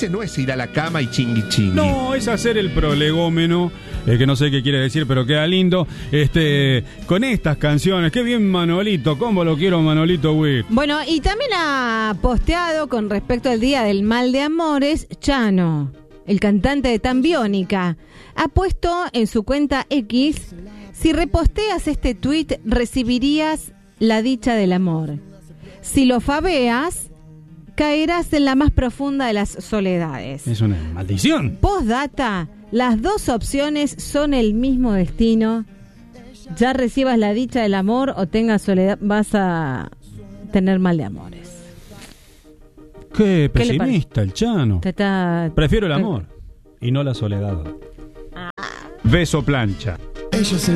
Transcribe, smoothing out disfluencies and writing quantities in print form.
ese no es ir a la cama y chingui chingui. No, es hacer el prolegómeno, que no sé qué quiere decir, pero queda lindo. Con estas canciones, qué bien Manolito, cómo lo quiero Manolito Witt. Bueno, y también ha posteado con respecto al Día del Mal de Amores, Chano, el cantante de Tan Biónica. Ha puesto en su cuenta X: si reposteas este tuit, recibirías la dicha del amor. Si lo fabeas, caerás en la más profunda de las soledades. Es una maldición. Postdata, las dos opciones son el mismo destino. Ya recibas la dicha del amor o tengas soledad, vas a tener mal de amores. Qué pesimista el Chano. Prefiero el amor y no la soledad. Beso plancha. Ellos